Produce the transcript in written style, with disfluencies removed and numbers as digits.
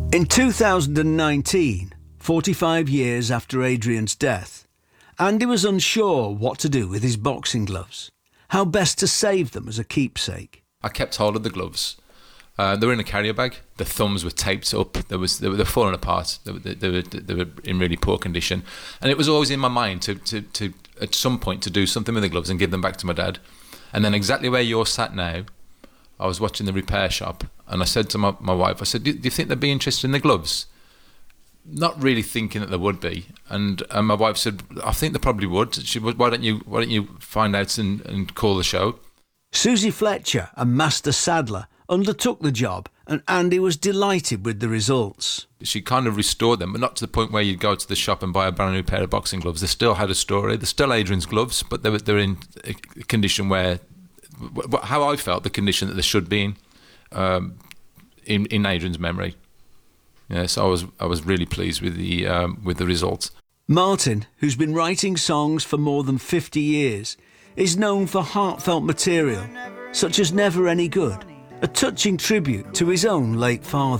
In 2019, 45 years after Adrian's death, Andy was unsure what to do with his boxing gloves, how best to save them as a keepsake. I kept hold of the gloves. They were in a carrier bag. The thumbs were taped up. They were falling apart. They were in really poor condition. And it was always in my mind to at some point to do something with the gloves and give them back to my dad. And then exactly where you're sat now, I was watching the repair shop, and I said to my wife, I said, do you think they'd be interested in the gloves? Not really thinking that they would be. And my wife said, I think they probably would. She said, why don't you find out and call the show? Susie Fletcher and Master Sadler undertook the job, and Andy was delighted with the results. She kind of restored them, but not to the point where you'd go to the shop and buy a brand new pair of boxing gloves. They still had a story. They're still Adrian's gloves, but they're in a condition where, how I felt, the condition that they should be in Adrian's memory. Yeah, so I was really pleased with the results. Martin, who's been writing songs for more than 50 years, is known for heartfelt material, such as Never Any Good, a touching tribute to his own late father.